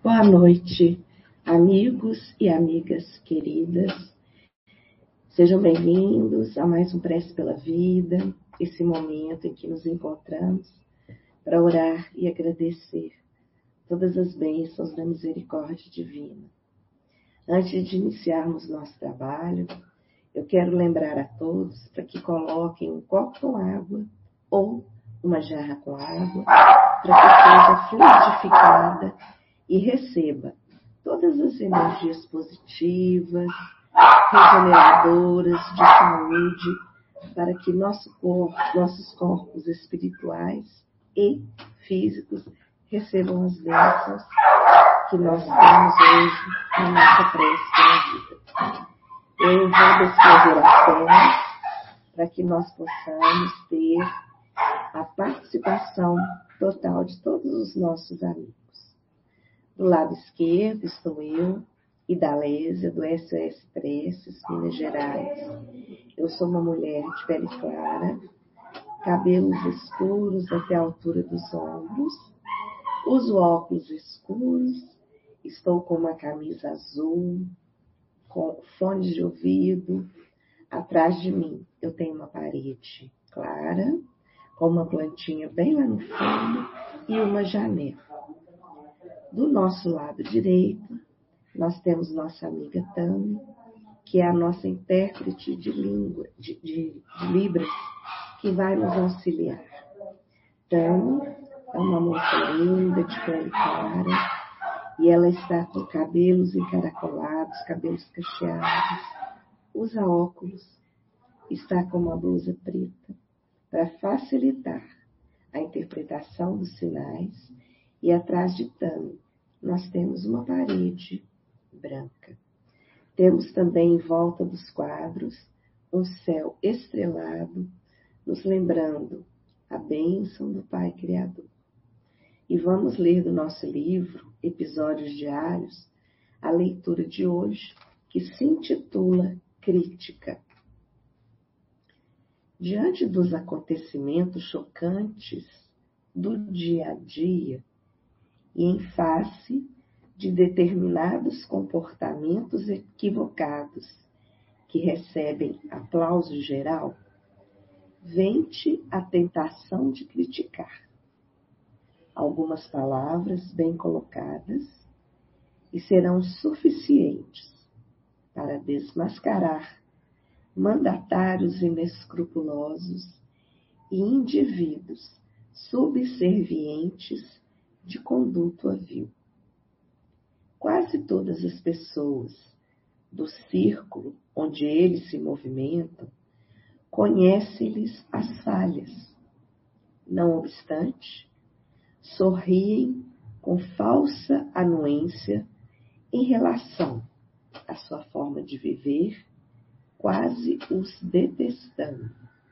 Boa noite, amigos e amigas queridas. Sejam bem-vindos a mais um Prece pela Vida, esse momento em que nos encontramos para orar e agradecer todas as bênçãos da misericórdia divina. Antes de iniciarmos nosso trabalho, eu quero lembrar a todos para que coloquem um copo com água ou uma jarra com água, para que seja fluidificada e receba todas as energias positivas, regeneradoras, de saúde, para que nossos corpos espirituais e físicos recebam as bênçãos que nós temos hoje na nossa prece pela vida. Eu vou descrever as telas para que nós possamos ter a participação total de todos os nossos amigos. Do lado esquerdo estou eu, Idalésia, do SOS Preces, Minas Gerais. Eu sou uma mulher de pele clara, cabelos escuros até a altura dos ombros, uso óculos escuros, estou com uma camisa azul, com fones de ouvido. Atrás de mim eu tenho uma parede clara, com uma plantinha bem lá no fundo e uma janela. Do nosso lado direito, nós temos nossa amiga Tami, que é a nossa intérprete de língua, de Libras, que vai nos auxiliar. Tami é uma moça linda, de pele clara, e ela está com cabelos encaracolados, cabelos cacheados, usa óculos, está com uma blusa preta, para facilitar a interpretação dos sinais. E atrás de Tami, nós temos uma parede branca. Temos também em volta dos quadros um céu estrelado, nos lembrando a bênção do Pai Criador. E vamos ler do nosso livro, Episódios Diários, a leitura de hoje, que se intitula Crítica. Diante dos acontecimentos chocantes do dia a dia, e em face de determinados comportamentos equivocados que recebem aplauso geral, vem-te a tentação de criticar. Algumas palavras bem colocadas e serão suficientes para desmascarar mandatários inescrupulosos e indivíduos subservientes de conduta vil. Quase todas as pessoas do círculo onde eles se movimentam conhecem-lhes as falhas. Não obstante, sorriem com falsa anuência em relação à sua forma de viver, quase os detestando.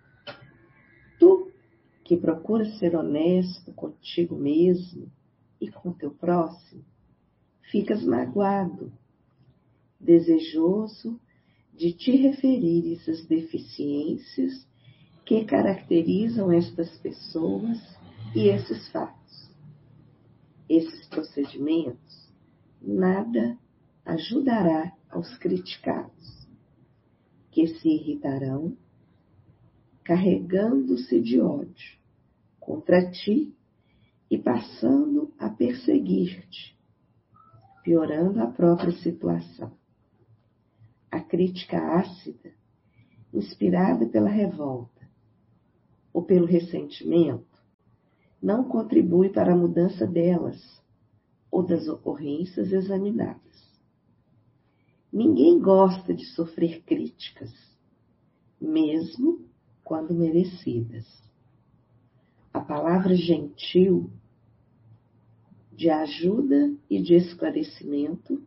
Tu, que procuras ser honesto contigo mesmo e com teu próximo, ficas magoado, desejoso de te referires às deficiências que caracterizam estas pessoas e esses fatos. Esses procedimentos nada ajudará aos criticados, que se irritarão, carregando-se de ódio contra ti e passando a perseguir-te, piorando a própria situação. A crítica ácida, inspirada pela revolta ou pelo ressentimento, não contribui para a mudança delas ou das ocorrências examinadas. Ninguém gosta de sofrer críticas, mesmo quando merecidas. A palavra gentil, de ajuda e de esclarecimento,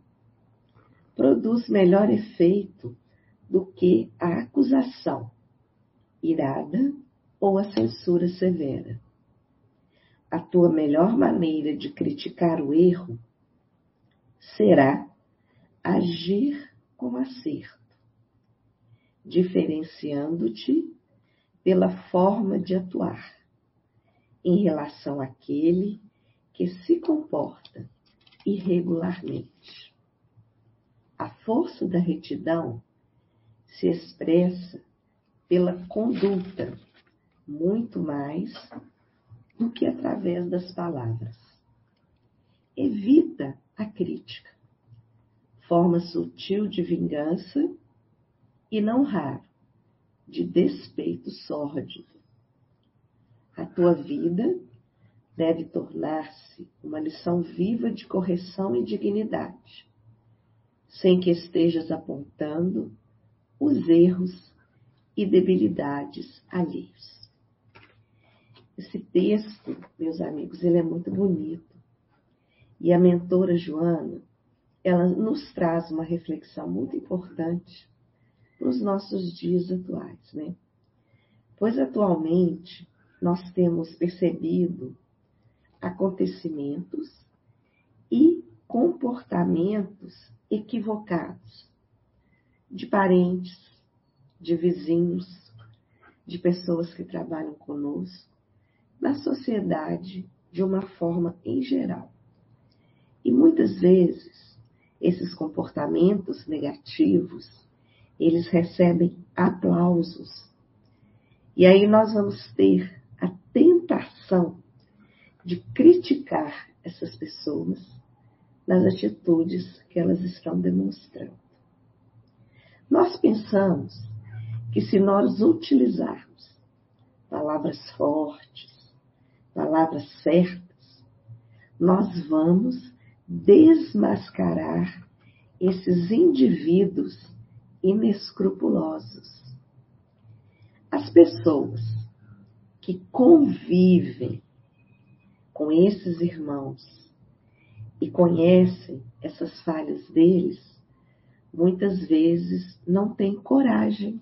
produz melhor efeito do que a acusação irada ou a censura severa. A tua melhor maneira de criticar o erro será agir com acerto, diferenciando-te pela forma de atuar em relação àquele que se comporta irregularmente. A força da retidão se expressa pela conduta, muito mais do que através das palavras. Evita a crítica, forma sutil de vingança e não raro de despeito sórdido. A tua vida deve tornar-se uma lição viva de correção e dignidade, sem que estejas apontando os erros e debilidades alheios. Esse texto, meus amigos, ele é muito bonito. E a mentora Joana, ela nos traz uma reflexão muito importante para os nossos dias atuais, né? Pois atualmente nós temos percebido acontecimentos e comportamentos equivocados de parentes, de vizinhos, de pessoas que trabalham conosco, na sociedade de uma forma em geral. E muitas vezes esses comportamentos negativos, eles recebem aplausos. E aí nós vamos ter a tentação de criticar essas pessoas nas atitudes que elas estão demonstrando. Nós pensamos que se nós utilizarmos palavras fortes, palavras certas, nós vamos desmascarar esses indivíduos inescrupulosos. As pessoas que convivem com esses irmãos e conhecem essas falhas deles, muitas vezes não têm coragem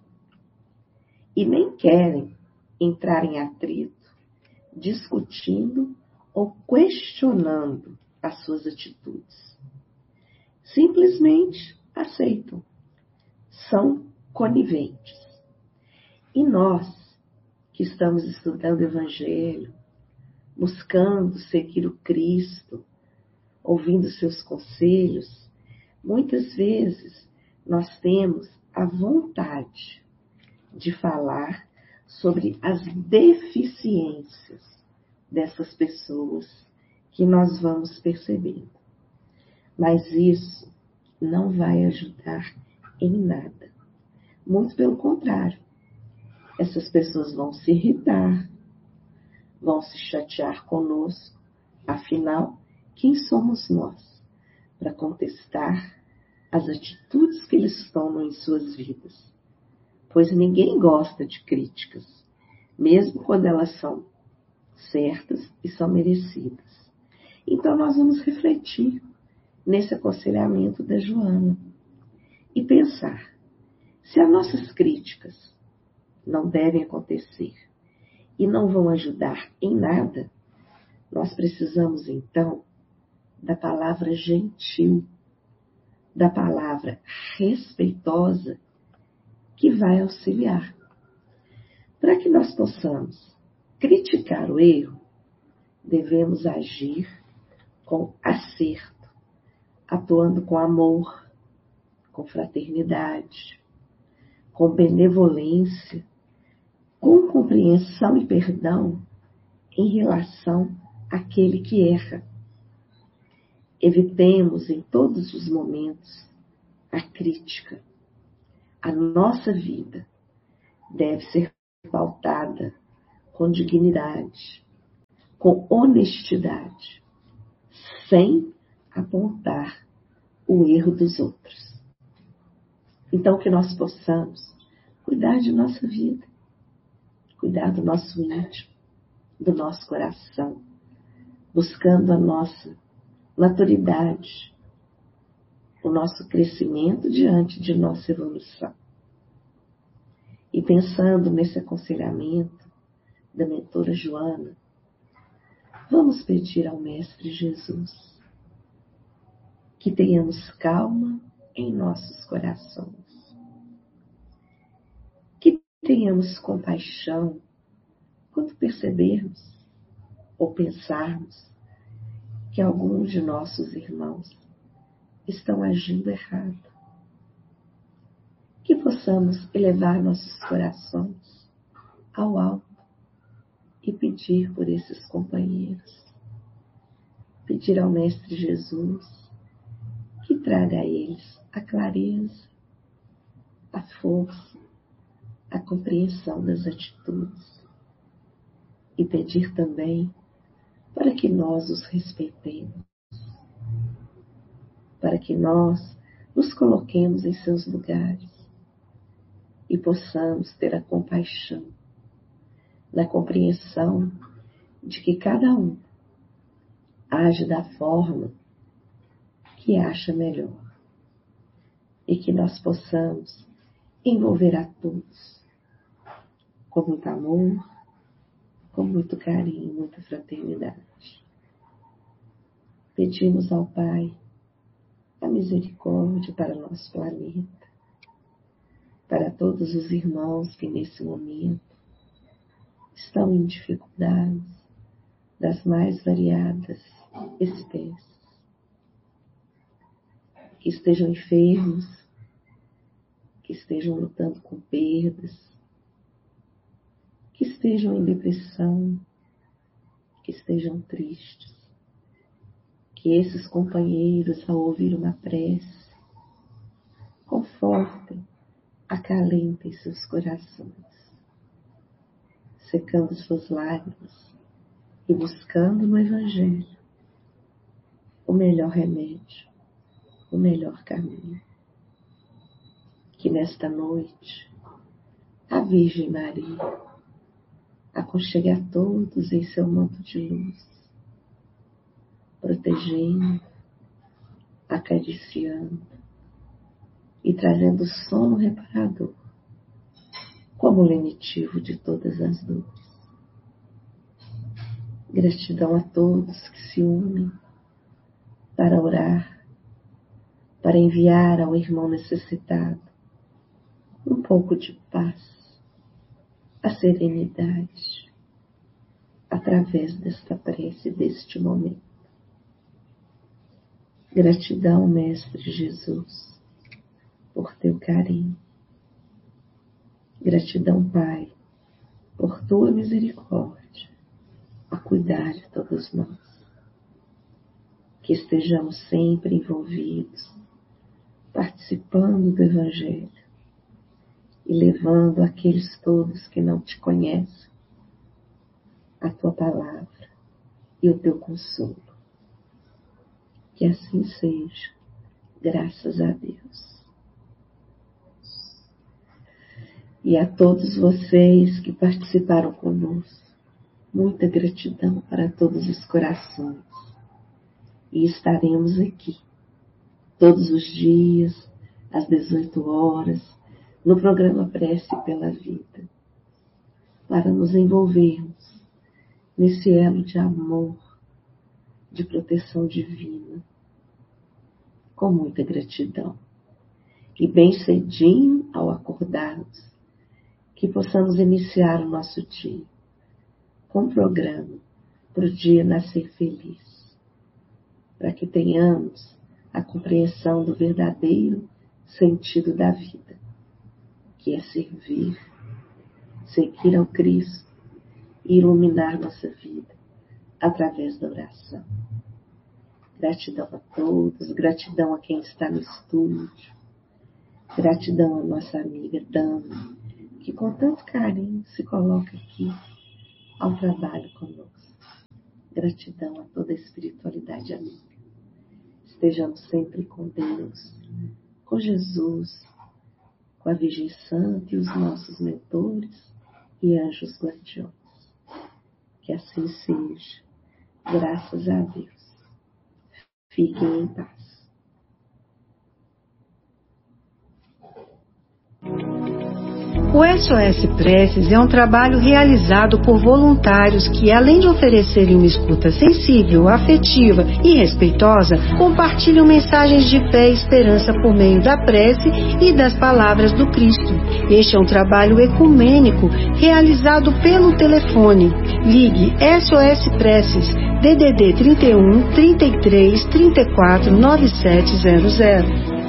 e nem querem entrar em atrito, discutindo ou questionando as suas atitudes. Simplesmente aceitam. São coniventes. E nós, que estamos estudando o Evangelho, buscando seguir o Cristo, ouvindo seus conselhos, muitas vezes nós temos a vontade de falar sobre as deficiências dessas pessoas que nós vamos percebendo. Mas isso não vai ajudar em nada. Muito pelo contrário. Essas pessoas vão se irritar, vão se chatear conosco. Afinal, quem somos nós para contestar as atitudes que eles tomam em suas vidas? Pois ninguém gosta de críticas, mesmo quando elas são certas e são merecidas. Então nós vamos refletir nesse aconselhamento da Joana e pensar, se as nossas críticas não devem acontecer e não vão ajudar em nada, nós precisamos então da palavra gentil, da palavra respeitosa que vai auxiliar. Para que nós possamos criticar o erro, devemos agir com acerto, atuando com amor, com fraternidade, com benevolência, com compreensão e perdão em relação àquele que erra. Evitemos em todos os momentos a crítica. A nossa vida deve ser pautada com dignidade, com honestidade, sem apontar o erro dos outros. Então, que nós possamos cuidar de nossa vida, cuidar do nosso íntimo, do nosso coração, buscando a nossa maturidade, o nosso crescimento diante de nossa evolução. E pensando nesse aconselhamento da mentora Joana, vamos pedir ao Mestre Jesus que tenhamos calma em nossos corações, que tenhamos compaixão quando percebermos ou pensarmos que alguns de nossos irmãos estão agindo errado. Que possamos elevar nossos corações ao alto e pedir por esses companheiros. Pedir ao Mestre Jesus que traga a eles a clareza, a força, a compreensão das atitudes. E pedir também para que nós os respeitemos, para que nós nos coloquemos em seus lugares e possamos ter a compaixão, na compreensão de que cada um age da forma que acha melhor e que nós possamos envolver a todos com muito amor, com muito carinho, muita fraternidade. Pedimos ao Pai a misericórdia para nosso planeta, para todos os irmãos que nesse momento estão em dificuldades das mais variadas espécies, que estejam enfermos, que estejam lutando com perdas, que estejam em depressão, que estejam tristes, que esses companheiros, ao ouvir uma prece, confortem, acalentem seus corações, secando suas lágrimas e buscando no Evangelho o melhor remédio, o melhor caminho. Que nesta noite a Virgem Maria aconchegue a todos em seu manto de luz, protegendo, acariciando e trazendo o sono reparador como lenitivo de todas as dores. Gratidão a todos que se unem para orar, para enviar ao irmão necessitado um pouco de paz, a serenidade, através desta prece, deste momento. Gratidão, Mestre Jesus, por teu carinho. Gratidão, Pai, por tua misericórdia, a cuidar de todos nós. Que estejamos sempre envolvidos, participando do Evangelho e levando aqueles todos que não te conhecem a tua palavra e o teu consolo. Que assim seja, graças a Deus. E a todos vocês que participaram conosco, muita gratidão para todos os corações. E estaremos aqui todos os dias, às 18 horas, no programa Prece pela Vida, para nos envolvermos nesse elo de amor, de proteção divina, com muita gratidão. E bem cedinho, ao acordarmos, que possamos iniciar o nosso dia com um programa para o dia nascer feliz, para que tenhamos a compreensão do verdadeiro sentido da vida, que é servir, seguir ao Cristo e iluminar nossa vida através da oração. Gratidão a todos, gratidão a quem está no estúdio, gratidão à nossa amiga Dama, que com tanto carinho se coloca aqui ao trabalho conosco. Gratidão a toda a espiritualidade amiga. Estejamos sempre com Deus, com Jesus, com a Virgem Santa e os nossos mentores e anjos guardiões. Que assim seja, graças a Deus. Fiquem em paz. O SOS Preces é um trabalho realizado por voluntários que, além de oferecerem uma escuta sensível, afetiva e respeitosa, compartilham mensagens de fé e esperança por meio da prece e das palavras do Cristo. Este é um trabalho ecumênico realizado pelo telefone. Ligue SOS Preces DDD 31 33 34 9700.